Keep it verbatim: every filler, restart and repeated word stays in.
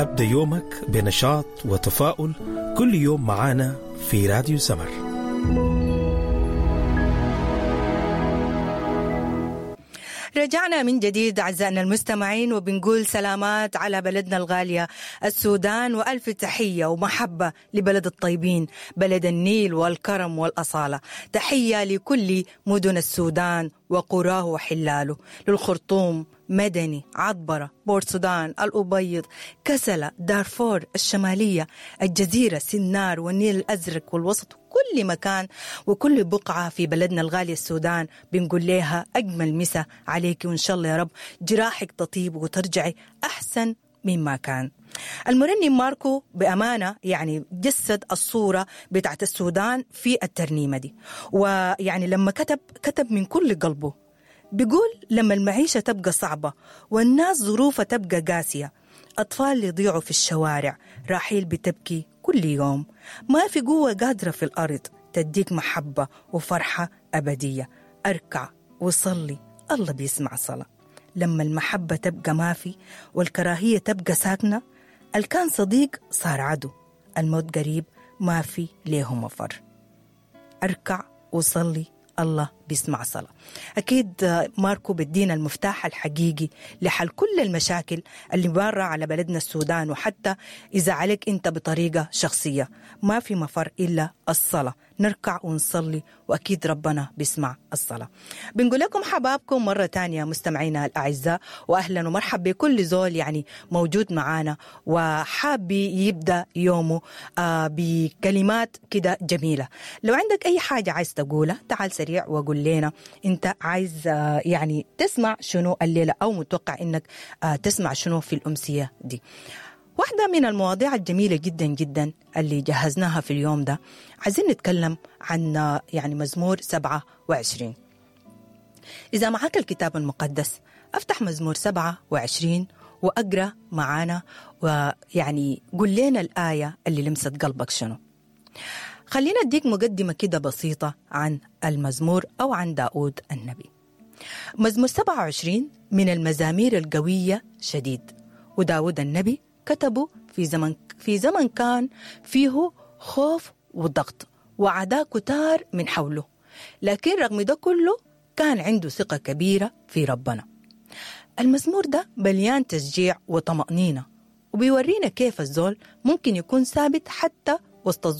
أبدأ يومك بنشاط وتفاؤل كل يوم معانا في راديو سمر. رجعنا من جديد أعزائنا المستمعين وبنقول سلامات على بلدنا الغالية السودان، وألف تحية ومحبة لبلد الطيبين، بلد النيل والكرم والأصالة. تحية لكل مدن السودان وقراه وحلاله، للخرطوم، مدني، عطبرة، بورت سودان، الأبيض، كسلة، دارفور الشمالية، الجزيرة، سنار والنيل الأزرق والوسط، كل مكان وكل بقعة في بلدنا الغالي السودان بنقول لها أجمل مسا عليك، وإن شاء الله يا رب جراحك تطيب وترجعي أحسن مما كان. المرنم ماركو بأمانة يعني جسد الصورة بتاعت السودان في الترنيمة دي، ويعني لما كتب كتب من كل قلبه. بيقول لما المعيشة تبقى صعبة والناس ظروفها تبقى قاسية، أطفال يضيعوا في الشوارع، راحيل بتبكي كل يوم، ما في قوة قادرة في الأرض تديك محبة وفرحة أبدية. أركع وصلي، الله بيسمع صلاة. لما المحبة تبقى ما في والكراهية تبقى ساكنة، الكان صديق صار عدو، الموت قريب ما في ليه مفر. أركع وصلي، الله بيسمع صلاة. أكيد ماركو بدينا المفتاح الحقيقي لحل كل المشاكل اللي بارة على بلدنا السودان، وحتى إذا عليك أنت بطريقة شخصية ما في مفر إلا الصلاة. نركع ونصلي وأكيد ربنا بيسمع الصلاة. بنقول لكم حبابكم مرة تانية مستمعينا الأعزاء، وأهلا ومرحبا بكل زول يعني موجود معانا وحاب يبدأ يومه آه بكلمات كده جميلة. لو عندك أي حاجة عايز تقولها تعال سريع وقول لنا أنت عايز آه يعني تسمع شنو الليلة، أو متوقع أنك آه تسمع شنو في الأمسية دي. واحدة من المواضيع الجميلة جدا جدا اللي جهزناها في اليوم ده، عايزين نتكلم عن يعني مزمور سبعة وعشرين. إذا معك الكتاب المقدس أفتح مزمور سبعة وعشرين وأقرأ معانا، ويعني قل لنا الآية اللي لمست قلبك شنو. خلينا أديك مقدمة كده بسيطة عن المزمور أو عن داود النبي. مزمور سبعة وعشرين من المزامير القوية شديد، وداود النبي كتبوا في زمن في زمن كان فيه خوف وضغط وعداء كتار من حوله، لكن رغم ده كله كان عنده ثقة كبيرة في ربنا. المزمور ده مليان تشجيع وطمأنينة، وبيورينا كيف الزول ممكن يكون ثابت حتى وسط